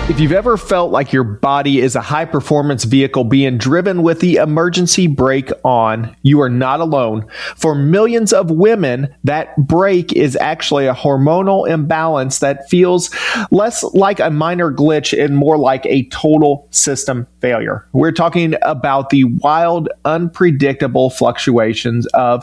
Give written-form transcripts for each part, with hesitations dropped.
If you've ever felt like your body is a high-performance vehicle being driven with the emergency brake on, you are not alone. For millions of women, that brake is actually a hormonal imbalance that feels less like a minor glitch and more like a total system failure. We're talking about the wild, unpredictable fluctuations of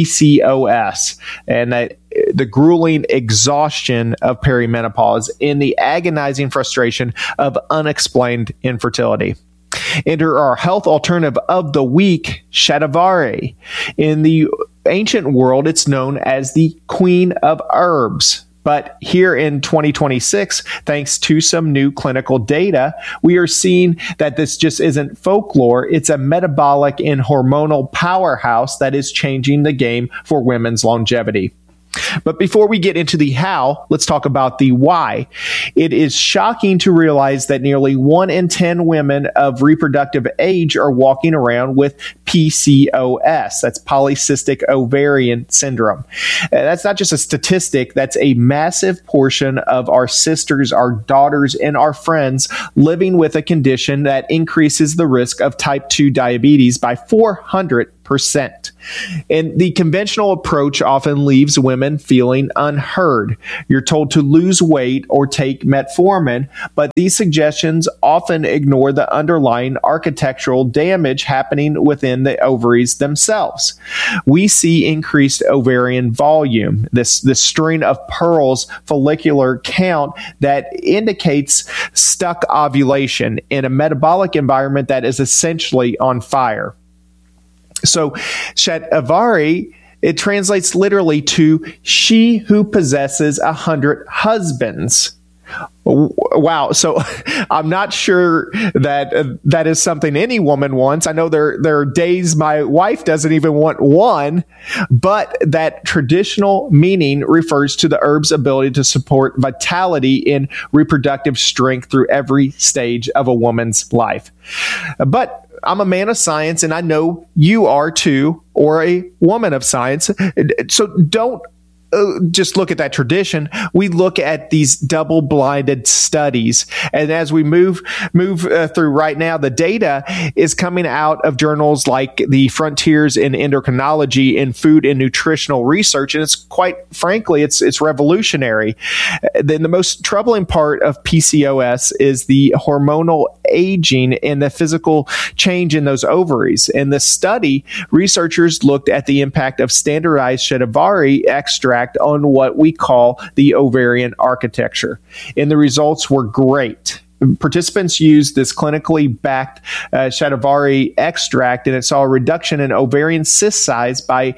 PCOS and the grueling exhaustion of perimenopause and the agonizing frustration of unexplained infertility. Enter our health alternative of the week, Shatavari. In the ancient world, it's known as the Queen of Herbs. But here in 2026, thanks to some new clinical data, we are seeing that this just isn't folklore. It's a metabolic and hormonal powerhouse that is changing the game for women's longevity. But before we get into the how, let's talk about the why. It is shocking to realize that nearly 1 in 10 women of reproductive age are walking around with PCOS. That's polycystic ovarian syndrome. That's not just a statistic. That's a massive portion of our sisters, our daughters, and our friends living with a condition that increases the risk of type 2 diabetes by 400%. And the conventional approach often leaves women feeling unheard. You're told to lose weight or take metformin, but these suggestions often ignore the underlying architectural damage happening within the ovaries themselves. We see increased ovarian volume, this string of pearls follicular count that indicates stuck ovulation in a metabolic environment that is essentially on fire. So Shatavari, it translates literally to she who possesses 100 husbands. Wow. So I'm not sure that that is something any woman wants. I know there are days my wife doesn't even want one, but that traditional meaning refers to the herb's ability to support vitality and reproductive strength through every stage of a woman's life. But I'm a man of science, and I know you are too, or a woman of science. So don't just look at that tradition. We look at these double-blinded studies, and as we move through right now, the data is coming out of journals like the Frontiers in Endocrinology and Food and Nutritional Research, and it's quite frankly, it's revolutionary. Then the most troubling part of PCOS is the hormonal aging and the physical change in those ovaries. In this study, researchers looked at the impact of standardized Shatavari extract on what we call the ovarian architecture. And the results were great. Participants used this clinically backed Shatavari extract, and it saw a reduction in ovarian cyst size by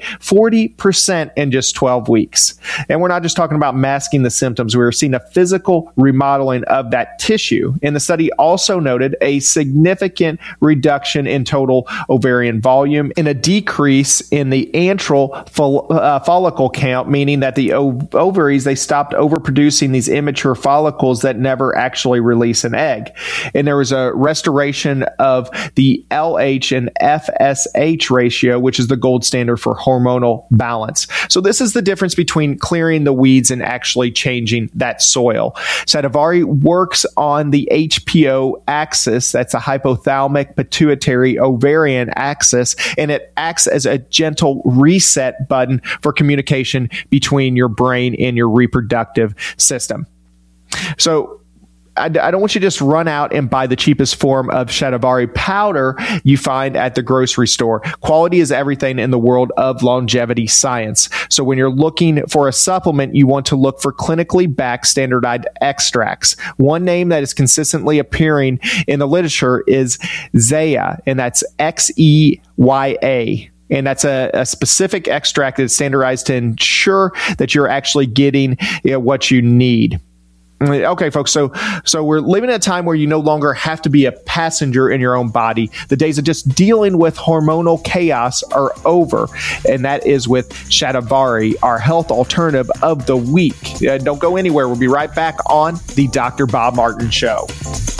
40% in just 12 weeks. And we're not just talking about masking the symptoms. We were seeing a physical remodeling of that tissue. And the study also noted a significant reduction in total ovarian volume and a decrease in the antral follicle count, meaning that the ovaries, they stopped overproducing these immature follicles that never actually release an egg. And there was a restoration of the LH and FSH ratio, which is the gold standard for hormonal balance. So this is the difference between clearing the weeds and actually changing that soil. Shatavari works on the HPO axis, that's a hypothalamic pituitary ovarian axis, and it acts as a gentle reset button for communication between your brain and your reproductive system. So I don't want you to just run out and buy the cheapest form of Shatavari powder you find at the grocery store. Quality is everything in the world of longevity science. So when you're looking for a supplement, you want to look for clinically backed standardized extracts. One name that is consistently appearing in the literature is Xeya, and that's Xeya. And that's a specific extract that's standardized to ensure that you're actually getting what you need. Okay, folks, so we're living in a time where you no longer have to be a passenger in your own body. The days of just dealing with hormonal chaos are over, and that is with Shatavari, our health alternative of the week. Don't go anywhere. We'll be right back on the Dr. Bob Martin Show.